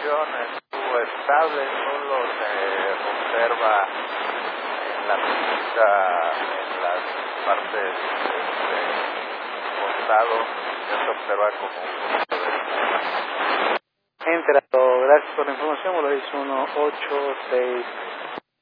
situación estuvo estable, solo se observa en la pista, en las partes costado, ya se observa como un poquito de espuma. Enterado, gracias por la información, lo hizo 186